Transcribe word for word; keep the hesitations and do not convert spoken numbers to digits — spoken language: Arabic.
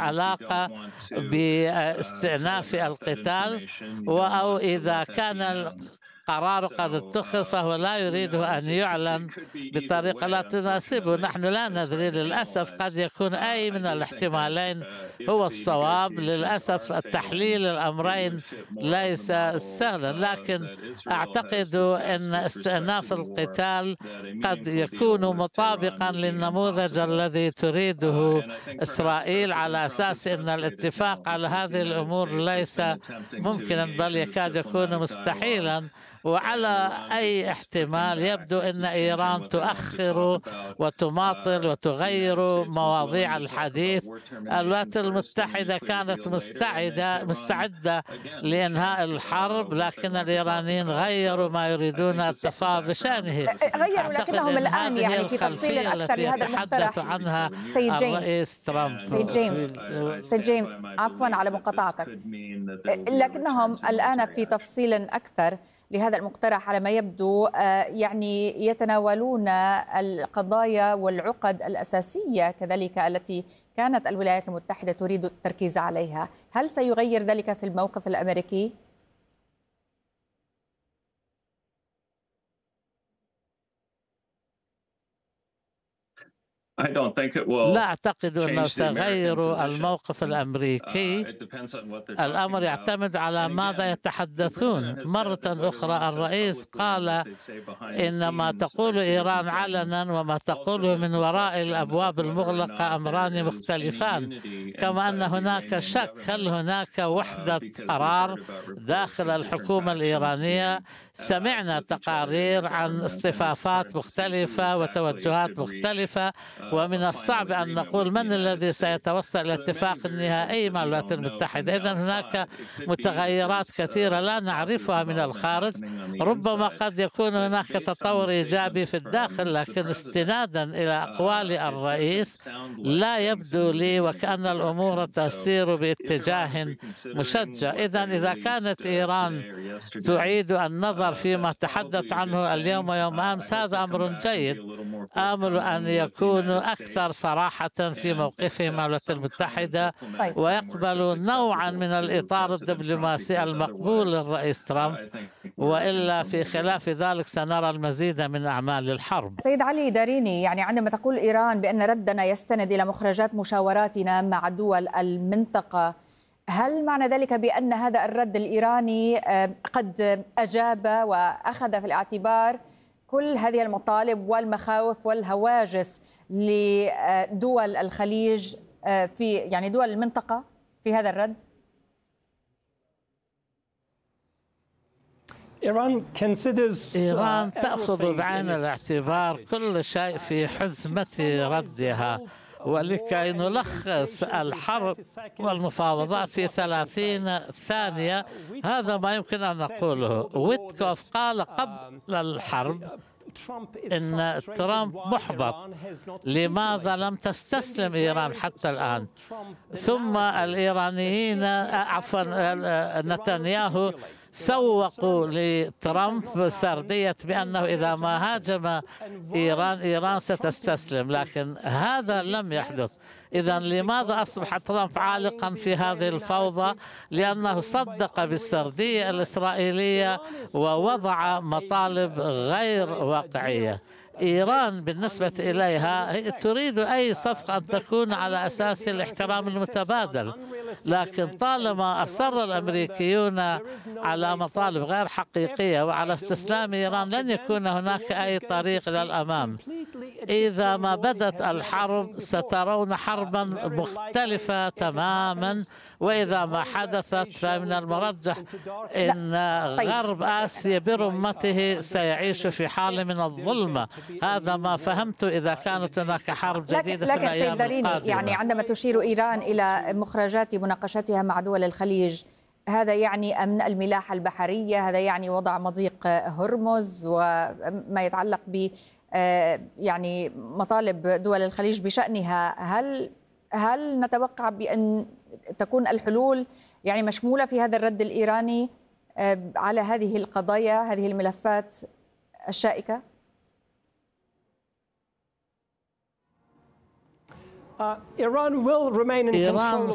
علاقة باستئناف القتال، أو إذا كان قرار قد اتخذ فهو لا يريد أن يعلن بطريقة لا تناسبه. نحن لا ندري، للأسف قد يكون أي من الاحتمالين هو الصواب. للأسف التحليل الأمرين ليس سهلا، لكن أعتقد أن استئناف القتال قد يكون مطابقا للنموذج الذي تريده إسرائيل، على أساس أن الاتفاق على هذه الأمور ليس ممكنا بل يكاد يكون مستحيلا. وعلى أي احتمال يبدو أن إيران تؤخر وتماطل وتغير مواضيع الحديث. الولايات المتحدة كانت مستعدة مستعدة لإنهاء الحرب، لكن الإيرانيين غيروا ما يريدون التفاوض بشأنه. غيروا لكنهم الآن يعني في تفصيل أكثر لهذا المقترح عنها سيد جيمس الرئيس ترامب. سيد جيمس سيد جيمس عفوا على مقاطعتك، لكنهم الآن في تفصيل أكثر لهذا المقترح على ما يبدو يعني يتناولون القضايا والعقد الأساسية كذلك التي كانت الولايات المتحدة تريد التركيز عليها. هل سيغير ذلك في الموقف الأمريكي؟ لا أعتقد أنه سيغير الموقف الأمريكي. الأمر يعتمد على ماذا يتحدثون. مرة أخرى الرئيس قال إن ما تقول إيران علنا وما تقوله من وراء الأبواب المغلقة أمران مختلفان، كما أن هناك شك هل هناك وحدة قرار داخل الحكومة الإيرانية. سمعنا تقارير عن اصطفافات مختلفة وتوجهات مختلفة، ومن الصعب أن نقول من الذي سيتوصل إلى اتفاق نهائي مع الولايات المتحدة. إذن هناك متغيرات كثيرة لا نعرفها من الخارج. ربما قد يكون هناك تطور إيجابي في الداخل، لكن استنادا إلى أقوال الرئيس لا يبدو لي وكأن الأمور تسير باتجاه مشجع. إذن إذا كانت إيران تعيد النظر فيما تحدث عنه اليوم ويوم أمس هذا أمر جيد. آمل أن يكون أكثر صراحة في موقفهم مع الولايات المتحدة ويقبلوا نوعا من الإطار الدبلوماسي المقبول للرئيس ترامب، وإلا في خلاف ذلك سنرى المزيد من أعمال الحرب. سيد علي داريني، يعني عندما تقول إيران بأن ردنا يستند إلى مخرجات مشاوراتنا مع دول المنطقة، هل معنى ذلك بأن هذا الرد الإيراني قد أجاب وأخذ في الاعتبار كل هذه المطالب والمخاوف والهواجس لدول الخليج في يعني دول المنطقة في هذا الرد؟ إيران تأخذ بعين الاعتبار كل شيء في حزمة ردها، ولكي نلخص الحرب والمفاوضات في ثلاثين ثانية هذا ما يمكن أن نقوله. ويتكوف قال قبل الحرب إن ترامب محبط، لماذا لم تستسلم إيران حتى الآن؟ ثم الإيرانيين عفوا نتنياهو سوقوا لترامب سردية بأنه إذا ما هاجم إيران إيران ستستسلم، لكن هذا لم يحدث. إذن لماذا أصبح ترامب عالقا في هذه الفوضى؟ لأنه صدق بالسردية الإسرائيلية ووضع مطالب غير واقعية. إيران بالنسبة إليها تريد أي صفقة أن تكون على أساس الاحترام المتبادل، لكن طالما أصر الأمريكيون على مطالب غير حقيقية وعلى استسلام إيران لن يكون هناك أي طريق إلى الأمام. إذا ما بدت الحرب سترون حربا مختلفة تماما، وإذا ما حدثت فمن المرجح أن غرب آسيا برمته سيعيش في حال من الظلمة. هذا ما فهمت إذا كانت هناك حرب جديدة في الأيام القادمة. يعني عندما تشير إيران إلى مخرجات مناقشتها مع دول الخليج، هذا يعني أمن الملاحة البحرية، هذا يعني وضع مضيق هرمز وما يتعلق ب يعني مطالب دول الخليج بشأنها. هل هل نتوقع بأن تكون الحلول يعني مشمولة في هذا الرد الإيراني على هذه القضايا، هذه الملفات الشائكة؟ إيران